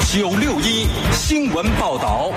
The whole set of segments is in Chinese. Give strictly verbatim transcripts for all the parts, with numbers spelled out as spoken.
九六一新闻报道。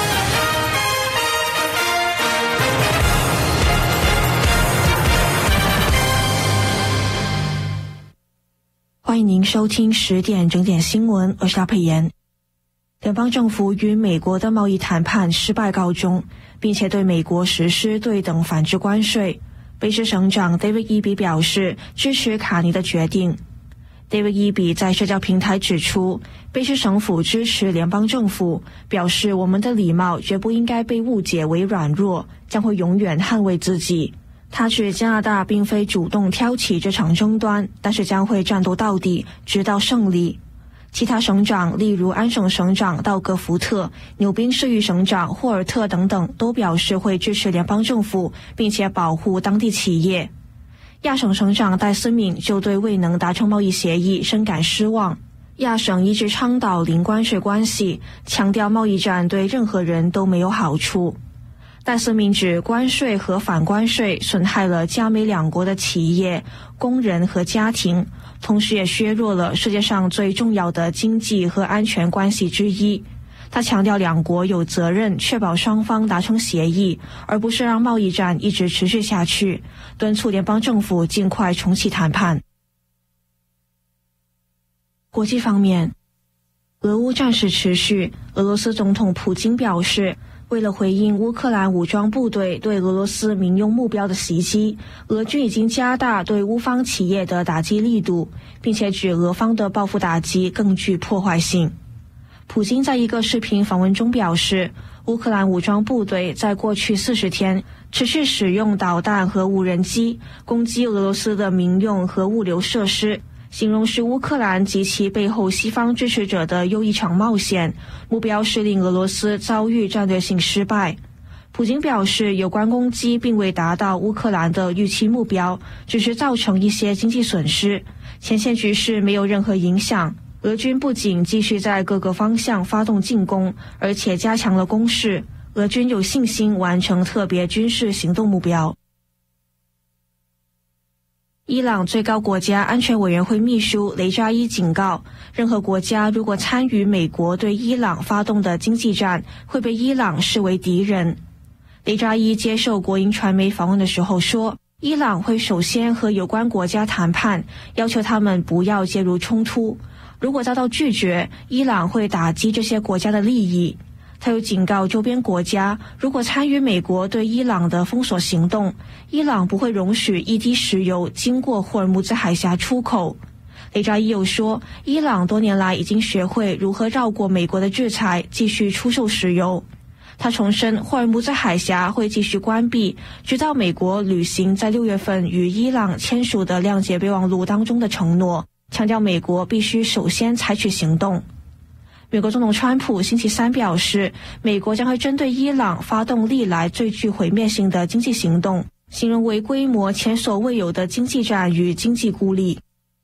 欢迎您收听十点整点新闻，我是廖佩妍。联邦政府与美国的贸易谈判失败告终，并且对美国实施对等反制关税。卑诗省长 David Eby 表示支持卡尼的决定。David Eby 在社交平台指出，卑诗省府支持联邦政府，表示我们的礼貌绝不应该被误解为软弱，将会永远捍卫自己。他指加拿大并非主动挑起这场争端，但是将会战斗到底，直到胜利。其他省长，例如安省省长道格福特、纽宾市域省长霍尔特等等，都表示会支持联邦政府，并且保护当地企业。亚省省长戴思敏就对未能达成贸易协议深感失望。亚省一直倡导零关税关系，强调贸易战对任何人都没有好处。戴思敏指关税和反关税损害了加美两国的企业、工人和家庭，同时也削弱了世界上最重要的经济和安全关系之一。他强调两国有责任确保双方达成协议，而不是让贸易战一直持续下去，敦促联邦政府尽快重启谈判。国际方面，俄乌战事持续，俄罗斯总统普京表示，为了回应乌克兰武装部队对俄罗斯民用目标的袭击，俄军已经加大对乌方企业的打击力度，并且指俄方的报复打击更具破坏性。普京在一个视频访问中表示，乌克兰武装部队在过去四十天持续使用导弹和无人机攻击俄罗斯的民用和物流设施，形容是乌克兰及其背后西方支持者的又一场冒险，目标是令俄罗斯遭遇战略性失败。普京表示，有关攻击并未达到乌克兰的预期目标，只是造成一些经济损失，前线局势没有任何影响。俄军不仅继续在各个方向发动进攻，而且加强了攻势，俄军有信心完成特别军事行动目标。伊朗最高国家安全委员会秘书雷扎伊警告，任何国家如果参与美国对伊朗发动的经济战，会被伊朗视为敌人。雷扎伊接受国营传媒访问的时候说，伊朗会首先和有关国家谈判，要求他们不要介入冲突。如果遭到拒绝，伊朗会打击这些国家的利益。他又警告周边国家，如果参与美国对伊朗的封锁行动，伊朗不会容许一滴石油经过霍尔木兹海峡出口。雷扎伊又说，伊朗多年来已经学会如何绕过美国的制裁，继续出售石油。他重申，霍尔木兹海峡会继续关闭，直到美国履行在六月份与伊朗签署的谅解备忘录当中的承诺，强调美国必须首先采取行动。美国总统川普星期三表示，美国将会针对伊朗发动历来最具毁灭性的经济行动，形容为规模前所未有的经济战与经济孤立。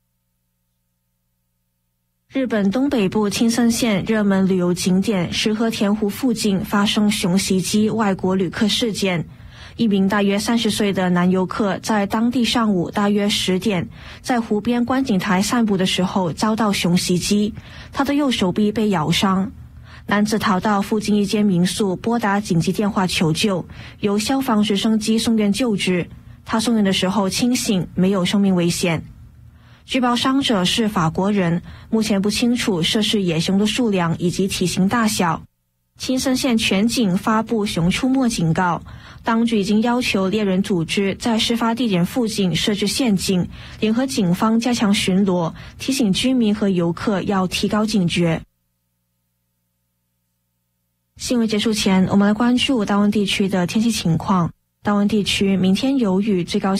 日本东北部青森县热门旅游景点石河田湖附近发生熊袭击外国旅客事件。一名大约三十岁的男游客在当地上午大约十点，在湖边观景台散步的时候遭到熊袭击，他的右手臂被咬伤。男子逃到附近一间民宿，拨打紧急电话求救，由消防直升机送院救治。他送院的时候清醒，没有生命危险。据报伤者是法国人，目前不清楚涉事野熊的数量以及体型大小。青森县全境发布熊出没警告，当局已经要求猎人组织在事发地点附近设置陷阱，联合警方加强巡逻，提醒居民和游客要提高警觉。新闻结束前，我们来关注大温地区的天气情况。大温地区明天有雨，最高